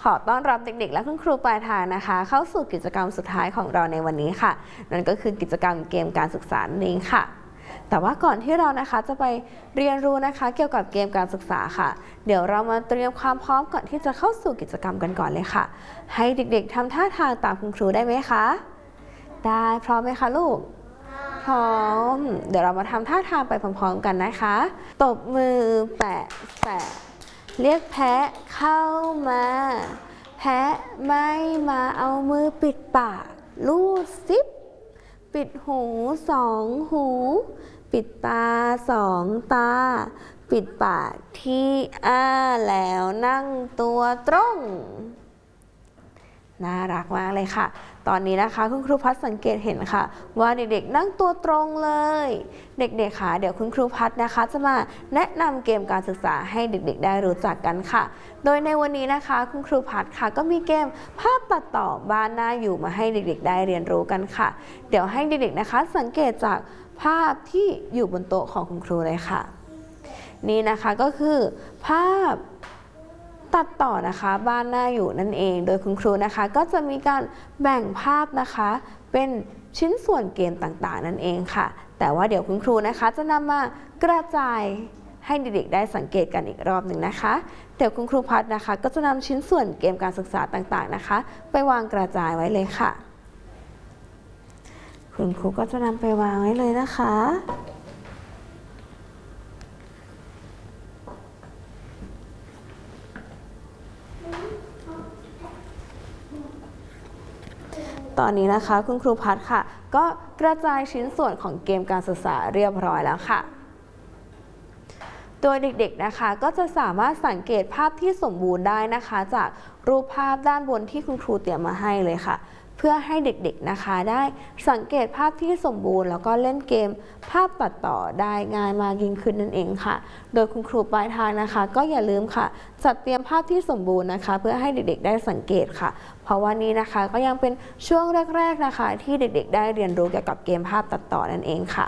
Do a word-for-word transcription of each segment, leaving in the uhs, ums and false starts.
ขอต้อนรับเด็กๆและคุณครูปลายทางนะคะเข้าสู่กิจกรรมสุดท้ายของเราในวันนี้ค่ะนั่นก็คือกิจกรรมเกมการศึกษานั่นเองค่ะแต่ว่าก่อนที่เรานะคะจะไปเรียนรู้นะคะเกี่ยวกับเกมการศึกษาค่ะเดี๋ยวเรามาเตรียมความพร้อมก่อนที่จะเข้าสู่กิจกรรมกันก่อนเลยค่ะให้เด็กๆทำท่าทางตามคุณครูได้ไหมคะได้พร้อมไหมคะลูกพร้อมเดี๋ยวเรามาทำท่าทางไปพร้อมๆกันนะคะตบมือแปะแปะเรียกแพะเข้ามาแพะไม่มาเอามือปิดปากลูดซิปปิดหูสองหูปิดตาสองตาปิดปากที่อ้าแล้วนั่งตัวตรงน่ารักมากเลยค่ะตอนนี้นะคะคุณครูพัฒน์สังเกตเห็นค่ะว่าเด็กๆนั่งตัวตรงเลยเด็กๆค่ะเดี๋ยวคุณครูพัฒน์นะคะจะมาแนะนำเกมการศึกษาให้เด็กๆได้รู้จักกันค่ะโดยในวันนี้นะคะคุณครูพัฒน์ค่ะก็มีเกมภาพตัดต่อบ้านน่าอยู่มาให้เด็กๆได้เรียนรู้กันค่ะเดี๋ยวให้เด็กๆนะคะสังเกตจากภาพที่อยู่บนโต๊ะของคุณครูเลยค่ะนี่นะคะก็คือภาพตัดต่อนะคะบ้านน่าอยู่นั่นเองโดยคุณครูนะคะก็จะมีการแบ่งภาพนะคะเป็นชิ้นส่วนเกมต่างๆนั่นเองค่ะแต่ว่าเดี๋ยวคุณครูนะคะจะนำมากระจายให้เด็กๆได้สังเกตกันอีกรอบหนึ่งนะคะเดี๋ยวคุณครูพัฒน์นะคะก็จะนำชิ้นส่วนเกมการศึกษาต่างๆนะคะไปวางกระจายไว้เลยค่ะคุณครูก็จะนำไปวางไว้เลยนะคะตอนนี้นะคะคุณครูพัฒน์ค่ะก็กระจายชิ้นส่วนของเกมการศึกษาเรียบร้อยแล้วค่ะโดยเด็กๆนะคะก็จะสามารถสังเกตภาพที่สมบูรณ์ได้นะคะจากรูปภาพด้านบนที่คุณครูเตรียมมาให้เลยค่ะเพื่อให้เด็กๆนะคะได้สังเกตภาพที่สมบูรณ์แล้วก็เล่นเกมภาพตัดต่อได้ง่ายมากยิ่งขึ้นนั่นเองค่ะโดยคุณครูปลายทางนะคะก็อย่าลืมค่ะจัดเตรียมภาพที่สมบูรณ์นะคะเพื่อให้เด็กๆได้สังเกตค่ะเพราะว่านี้นะคะก็ยังเป็นช่วงแรกๆนะคะที่เด็กๆได้เรียนรู้เกี่ยวกับเกมภาพตัดต่อนั่นเองค่ะ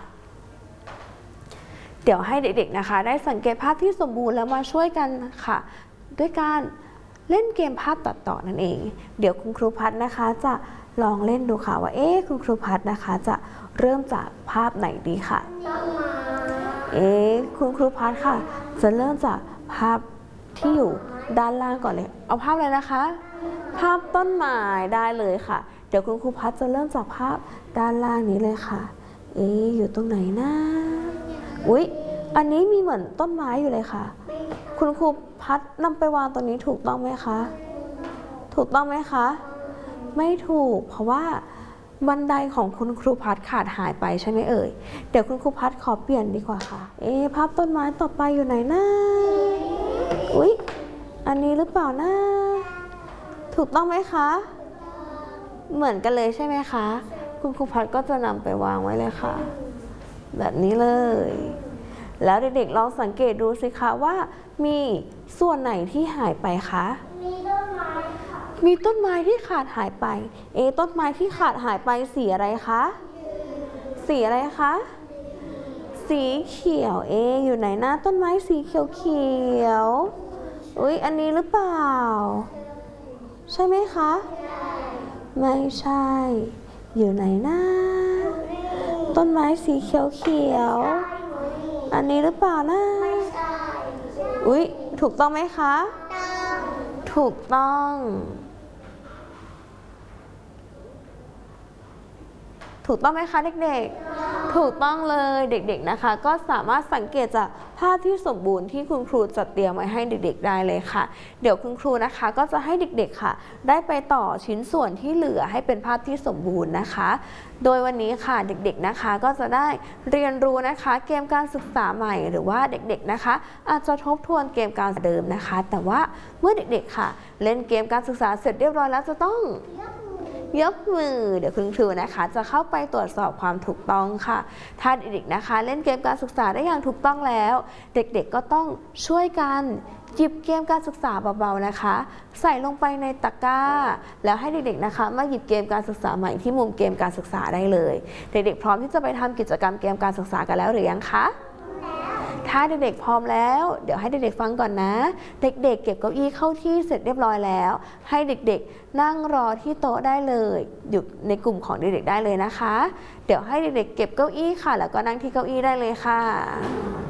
เดี๋ยวให้เด็กๆนะคะได้สังเกตภาพที่สมบูรณ์แล้วมาช่วยกันค่ะด้วยการเล่นเกมภาพตัดต่อนั่นเองเดี๋ยวคุณครูพัฒน์นะคะจะลองเล่นดูค่ะว่าเอ๊ะคุณครูพัฒน์นะคะจะเริ่มจากภาพไหนดีค่ะเอ๊ะคุณครูพัฒน์ค่ะจะเริ่มจากภาพที่อยู่ด้านล่างก่อนเลยเอาภาพอะไรนะคะภาพต้นไม้ได้เลยค่ะเดี๋ยวคุณครูพัฒน์จะเริ่มจากภาพด้านล่างนี้เลยค่ะเอ๊ะอยู่ตรงไหนนะอุ๊ยอันนี้มีเหมือนต้นไม้อยู่เลยค่ะคุณครูพัฒน์นำไปวางตรงนี้ถูกต้องไหมคะถูกต้องไหมคะไม่ถูกเพราะว่าบันไดของคุณครูพัฒน์ขาดหายไปใช่ไหมเอ่ยเดี๋ยวคุณครูพัฒน์ขอเปลี่ยนดีกว่าค่ะเอ๊ะภาพต้นไม้ต่อไปอยู่ไหนนะอุ๊ยอันนี้หรือเปล่านะถูกต้องไหมคะเหมือนกันเลยใช่ไหมคะคุณครูพัฒน์ก็จะนำไปวางไว้เลยค่ะแบบนี้เลยแล้วเด็กๆลองสังเกตดูสิคะว่ามีส่วนไหนที่หายไปคะมีต้นไม้ค่ะมีต้นไม้ที่ขาดหายไปเอ๊ะต้นไม้ที่ขาดหายไปสีอะไรคะสีอะไรคะสีเขียวเอ๊ะอยู่ไหนนะต้นไม้สีเขียวเขียวอุ๊ยอันนี้หรือเปล่าใช่ไหมคะไม่ใช่อยู่ไหนนะต้นไม้สีเขียวเขียวอันนี้หรือเปล่านะอุ๊ยถูกต้องไหมคะถูกต้องถูกต้องไหมคะเด็กๆถูกต้องเลยเด็กๆนะคะก็สามารถสังเกตจากภาพที่สมบูรณ์ที่คุณครูจัดเตรียมไว้ให้เด็กๆได้เลยค่ะเดี๋ยวคุณครูนะคะก็จะให้เด็กๆค่ะได้ไปต่อชิ้นส่วนที่เหลือให้เป็นภาพที่สมบูรณ์นะคะโดยวันนี้ค่ะเด็กๆนะคะก็จะได้เรียนรู้นะคะเกมการศึกษาใหม่หรือว่าเด็กๆนะคะอาจจะทบทวนเกมการเดิมนะคะแต่ว่าเมื่อเด็กๆค่ะเล่นเกมการศึกษาเสร็จเรียบร้อยแล้วจะต้องยกมือเดี๋ยวคุณครูนะคะจะเข้าไปตรวจสอบความถูกต้องค่ะถ้าเด็กๆนะคะเล่นเกมการศึกษาได้อย่างถูกต้องแล้วเด็กๆก็ต้องช่วยกันหยิบเกมการศึกษาเบาๆนะคะใส่ลงไปในตะกร้าแล้วให้เด็กๆนะคะมาหยิบเกมการศึกษาใหม่ที่มุมเกมการศึกษาได้เลยเด็กๆพร้อมที่จะไปทำกิจกรรมเกมการศึกษากันแล้วหรือยังคะถ้าเด็กๆพร้อมแล้วเดี๋ยวให้เด็กๆฟังก่อนนะเด็กๆเก็บเก้าอี้เข้าที่เสร็จเรียบร้อยแล้วให้เด็กๆนั่งรอที่โต๊ะได้เลยอยู่ในกลุ่มของเด็กๆได้เลยนะคะเดี๋ยวให้เด็กๆเก็บเก้าอี้ค่ะแล้วก็นั่งที่เก้าอี้ได้เลยค่ะ